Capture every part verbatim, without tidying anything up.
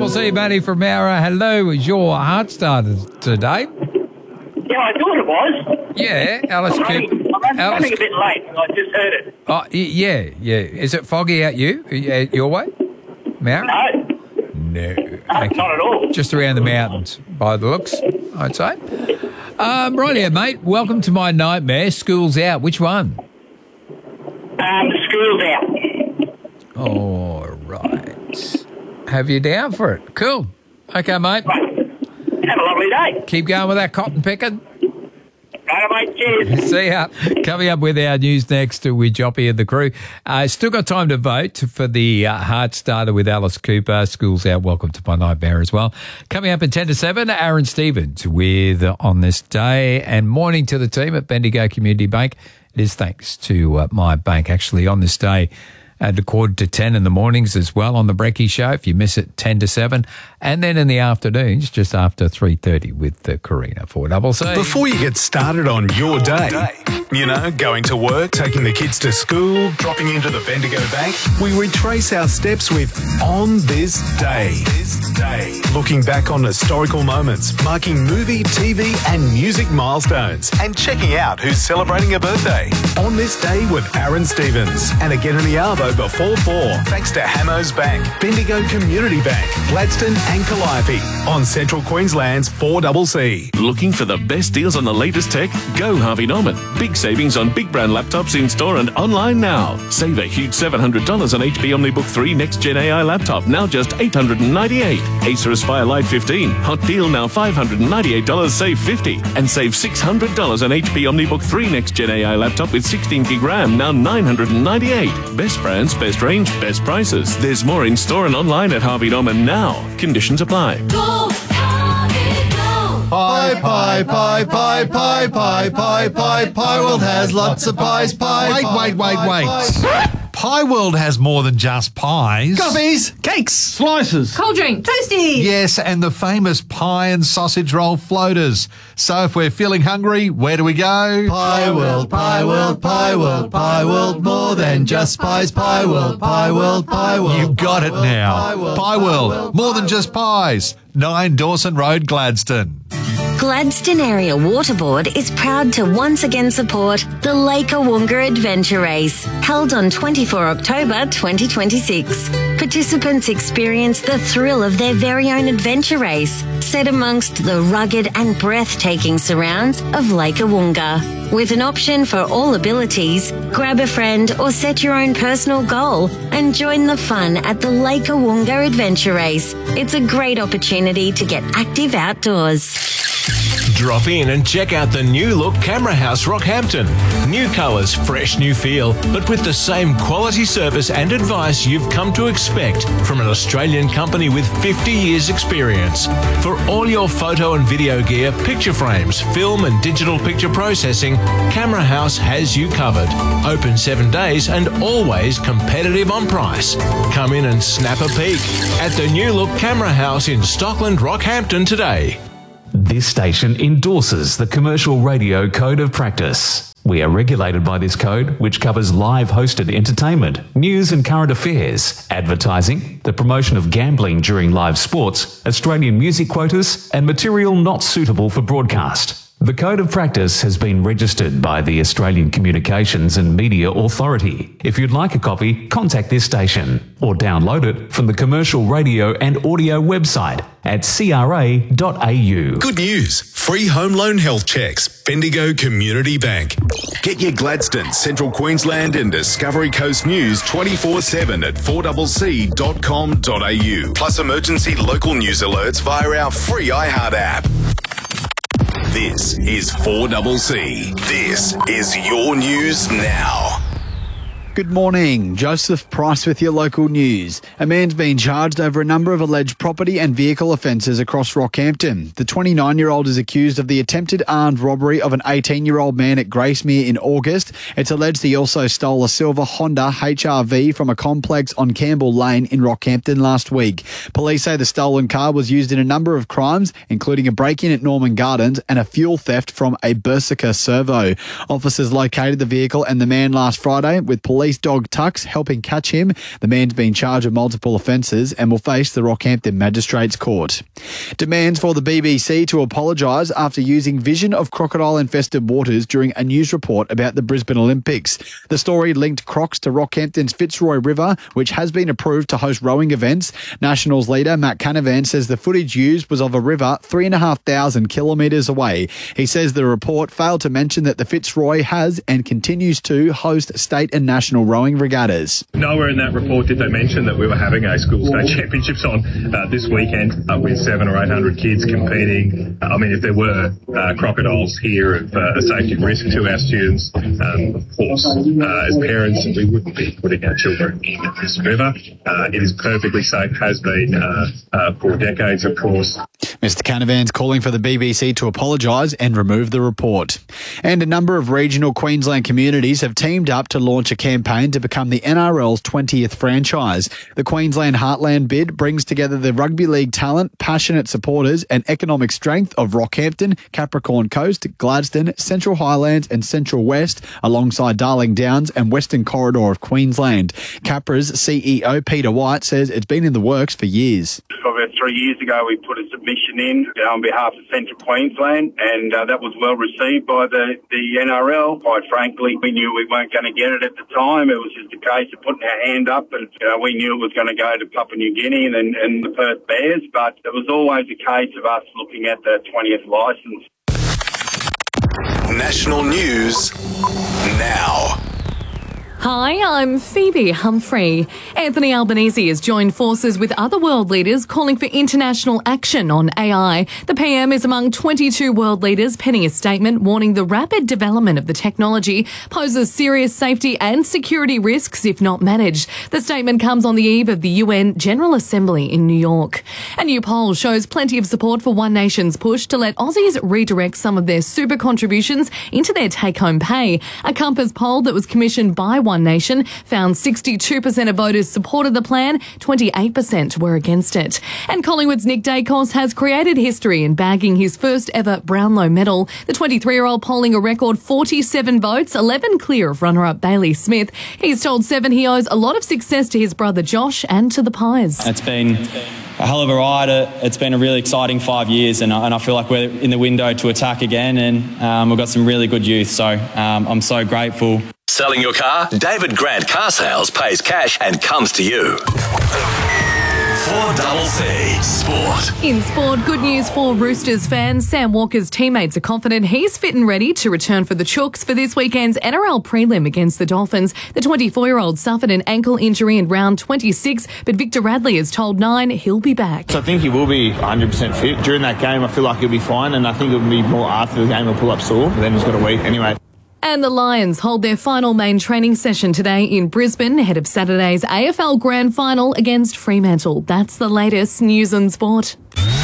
Double C, Matty from Mara. Hello, is your heart starter today? Yeah, I thought it was. Yeah, Alice I'm Cooper. running, I'm Alice, running a bit late. I just heard it. Oh, y- yeah, yeah. Is it foggy out you, uh, your way, Mara? No, No. no Okay. not at all. Just around the mountains, by the looks, I'd say. Um, rightio, mate. Welcome to my nightmare. School's out. Which one? Um, school's out. All right. Have you down for it? Cool. Okay, mate. Right. Have a lovely day. Keep going with that cotton picking. Right, mate. Cheers. See ya. Coming up with our news next with Joppy and the crew. Uh, still got time to vote for the uh, Heart Starter with Alice Cooper. School's out. Welcome to my nightmare as well. Coming up at ten to seven, Aaron Stevens with uh, On This Day. And morning to the team at Bendigo Community Bank. It is thanks to uh, my bank, actually, on this day. At a quarter to ten in the mornings as well on the Brekkie Show, if you miss it, ten to seven. And then in the afternoons, just after three thirty with uh, Karina for Double C. Before you get started on your day, you know, going to work, taking the kids to school, dropping into the Bendigo Bank, we retrace our steps with On This Day. Looking back on historical moments, marking movie, T V and music milestones, and checking out who's celebrating a birthday. On This Day with Aaron Stevens. And again in the Arvo before four, thanks to Hamos Bank, Bendigo Community Bank, Gladstone and Calliope on Central Queensland's four C C. Looking for the best deals on the latest tech? Go Harvey Norman. Big savings on big brand laptops in store and online now. Save a huge seven hundred dollars on H P OmniBook three Next Gen A I laptop, now just eight hundred ninety-eight dollars. Acer Aspire Lite fifteen, hot deal now five hundred ninety-eight dollars, save fifty dollars. And save six hundred dollars on H P OmniBook three Next Gen A I laptop with sixteen gig RAM, now nine hundred ninety-eight dollars. Best brands, best range, best prices. There's more in store and online at Harvey Norman now. Conditions apply. Go, Harvey, go. Pie, pie, pie, pie, pie, pie, pie, pie, Pie World has lots of pies, pie. Wait, pie, wait, wait, pie, wait. pie. Pie World has more than just pies. Coffees. Cakes. Slices. Cold drink. Toasty. Yes, and the famous pie and sausage roll floaters. So if we're feeling hungry, where do we go? Pie World, Pie World, Pie World, Pie World, more than just pies, Pie World, Pie World, Pie World. You've got it now. Pie World, Pie World, more than just pies. nine Dawson Road, Gladstone. Gladstone Area Waterboard is proud to once again support the Lake Awunga Adventure Race, held on the twenty-fourth of October twenty twenty-six. Participants experience the thrill of their very own adventure race, set amongst the rugged and breathtaking surrounds of Lake Awunga. With an option for all abilities, grab a friend or set your own personal goal and join the fun at the Lake Awunga Adventure Race. It's a great opportunity to get active outdoors. Drop in and check out the new look Camera House Rockhampton. New colours, fresh new feel, but with the same quality service and advice you've come to expect from an Australian company with fifty years experience. For all your photo and video gear, picture frames, film and digital picture processing, Camera House has you covered. Open seven days and always competitive on price. Come in and snap a peek at the new look Camera House in Stockland, Rockhampton today. This station endorses the Commercial Radio Code of Practice. We are regulated by this code, which covers live hosted entertainment, news and current affairs, advertising, the promotion of gambling during live sports, Australian music quotas, and material not suitable for broadcast. The Code of Practice has been registered by the Australian Communications and Media Authority. If you'd like a copy, contact this station or download it from the Commercial Radio and Audio website at c r a dot a u. Good news. Free home loan health checks. Bendigo Community Bank. Get your Gladstone, Central Queensland and Discovery Coast news twenty-four seven at four c c dot com dot a u. Plus emergency local news alerts via our free iHeart app. This is four C C. This is your news now. Good morning. Joseph Price with your local news. A man's been charged over a number of alleged property and vehicle offences across Rockhampton. The twenty-nine-year-old is accused of the attempted armed robbery of an eighteen-year-old man at Gracemere in August. It's alleged he also stole a silver Honda H R V from a complex on Campbell Lane in Rockhampton last week. Police say the stolen car was used in a number of crimes, including a break-in at Norman Gardens and a fuel theft from a Berserker servo. Officers located the vehicle and the man last Friday, with police police dog Tux helping catch him. The man's been charged with multiple offences and will face the Rockhampton Magistrates Court. Demands for the B B C to apologise after using vision of crocodile-infested waters during a news report about the Brisbane Olympics. The story linked crocs to Rockhampton's Fitzroy River, which has been approved to host rowing events. Nationals leader Matt Canavan says the footage used was of a river three and a half thousand kilometres away. He says the report failed to mention that the Fitzroy has and continues to host state and national rowing regattas. Nowhere in that report did they mention that we were having a school state championships on uh, this weekend uh, with seven or eight hundred kids competing. I mean, if there were uh, crocodiles here of uh, a safety risk to our students, um, of course, uh, as parents, we wouldn't be putting our children in this river. Uh, it is perfectly safe, has been uh, uh, for decades, of course. Mister Canavan's calling for the B B C to apologise and remove the report. And a number of regional Queensland communities have teamed up to launch a campaign to become the N R L's twentieth franchise. The Queensland Heartland bid brings together the rugby league talent, passionate supporters and economic strength of Rockhampton, Capricorn Coast, Gladstone, Central Highlands and Central West, alongside Darling Downs and Western Corridor of Queensland. Capra's C E O Peter White says it's been in the works for years. About three years ago, we put a submission in on behalf of Central Queensland, and uh, that was well received by the, the N R L. Quite frankly, we knew we weren't going to get it at the time. It was just a case of putting our hand up, and you know, we knew it was going to go to Papua New Guinea and, and the Perth Bears, but it was always a case of us looking at the twentieth licence. National news now. Hi, I'm Phoebe Humphrey. Anthony Albanese has joined forces with other world leaders calling for international action on A I. The P M is among twenty-two world leaders penning a statement warning the rapid development of the technology poses serious safety and security risks if not managed. The statement comes on the eve of the U N General Assembly in New York. A new poll shows plenty of support for One Nation's push to let Aussies redirect some of their super contributions into their take-home pay. A Compass poll that was commissioned by One One Nation found sixty-two percent of voters supported the plan, twenty-eight percent were against it. And Collingwood's Nick Dacos has created history in bagging his first ever Brownlow medal. The twenty-three-year-old polling a record forty-seven votes, eleven clear of runner-up Bailey Smith. He's told Seven he owes a lot of success to his brother Josh and to the Pies. It's been a hell of a ride. It's been a really exciting five years and I, and I feel like we're in the window to attack again and um, we've got some really good youth, so um, I'm so grateful. Selling your car? David Grant Car Sales pays cash and comes to you. four C Sport. In sport, good news for Roosters fans. Sam Walker's teammates are confident he's fit and ready to return for the Chooks for this weekend's N R L prelim against the Dolphins. The twenty-four-year-old suffered an ankle injury in round twenty-six, but Victor Radley has told Nine he'll be back. So I think he will be one hundred percent fit. During that game, I feel like he'll be fine, and I think it'll be more after the game he'll pull up sore, but then he's got a week anyway. And the Lions hold their final main training session today in Brisbane ahead of Saturday's A F L Grand Final against Fremantle. That's the latest news and sport.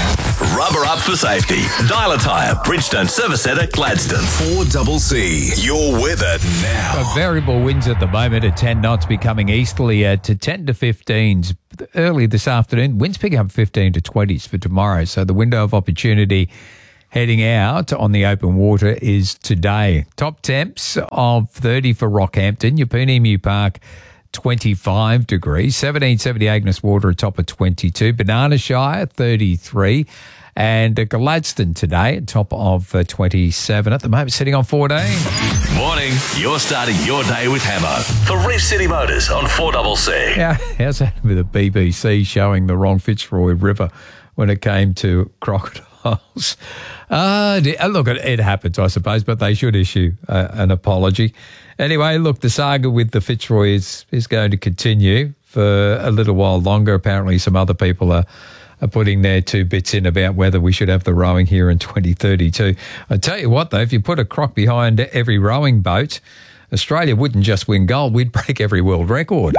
Rubber up for safety. Dial Tyre, Bridgestone Service Centre, Gladstone. four C C. Your weather now. So variable winds at the moment at ten knots, becoming easterly uh, to ten to fifteens early this afternoon. Winds picking up fifteen to twenties for tomorrow. So the window of opportunity heading out on the open water is today. Top temps of thirty for Rockhampton, Yeppoon Emu Park, twenty-five degrees, seventeen seventy Agnes Water, a top of twenty-two, Banana Shire, thirty-three, and Gladstone today, top of uh, twenty-seven. At the moment, sitting on fourteen. Morning, you're starting your day with Hamo for Reef City Motors on four C C. Yeah, how's that with the B B C showing the wrong Fitzroy River when it came to crocodiles? Uh, look, it, it happens, I suppose, but they should issue uh, an apology. Anyway, look, the saga with the Fitzroy is, is going to continue for a little while longer. Apparently some other people are, are putting their two bits in about whether we should have the rowing here in twenty thirty-two. I tell you what, though, if you put a croc behind every rowing boat, Australia wouldn't just win gold, we'd break every world record.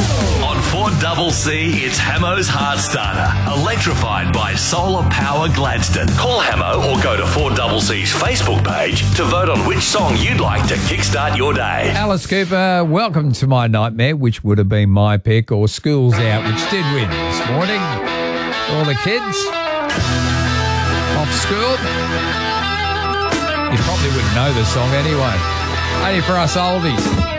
On four C C, it's Hamo's Heart Starter, electrified by solar power Gladstone. Call Hamo or go to four C C's Facebook page to vote on which song you'd like to kickstart your day. Alice Cooper, welcome to my nightmare, which would have been my pick, or School's Out, which did win this morning. All the kids off school. You probably wouldn't know the song anyway. Only for us oldies.